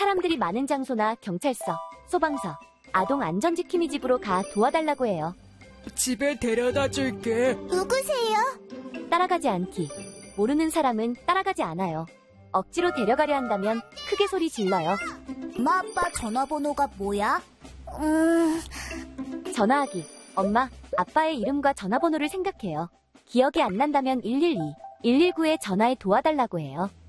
사람들이 많은 장소나 경찰서, 소방서, 아동 안전지킴이 집으로 가 도와달라고 해요. 집에 데려다 줄게. 누구세요? 따라가지 않기. 모르는 사람은 따라가지 않아요. 억지로 데려가려 한다면 크게 소리 질러요. 엄마, 아빠 전화번호가 뭐야? 전화하기. 엄마, 아빠의 이름과 전화번호를 생각해요. 기억이 안 난다면 112, 119에 전화해 도와달라고 해요.